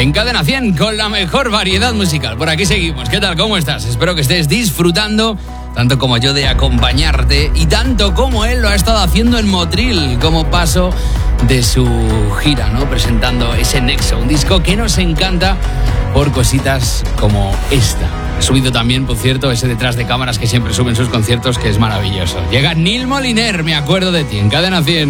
en Cadena 100 con la mejor variedad musical. Por aquí seguimos. ¿Qué tal? ¿Cómo estás? Espero que estés disfrutando tanto como yo de acompañarte y tanto como él lo ha estado haciendo en Motril como paso de su gira, ¿no? Presentando ese Nexo, un disco que nos encanta por cositas como esta. He subido también, por cierto, ese detrás de cámaras que siempre suben sus conciertos, que es maravilloso. Llega Neil Moliner, Me acuerdo de ti, en Cadena 100.